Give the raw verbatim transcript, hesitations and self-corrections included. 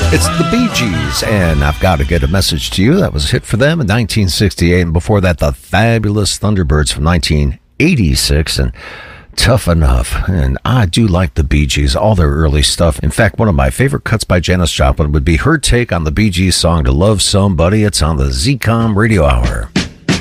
It's the Bee Gees, and I've got to get a message to you. That was a hit for them in nineteen sixty-eight, and before that, the Fabulous Thunderbirds from nineteen eighty-six, and Tough Enough. And I do like the Bee Gees, all their early stuff. In fact, one of my favorite cuts by Janis Joplin would be her take on the Bee Gees song To Love Somebody. It's on the Z COM Radio Hour.